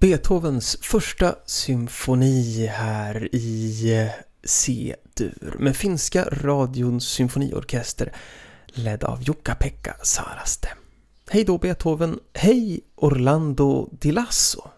Beethovens första symfoni här i C-dur med finska radions symfoniorkester ledd av Jukka-Pekka Saraste. Hej då Beethoven, hej Orlando Di Lasso!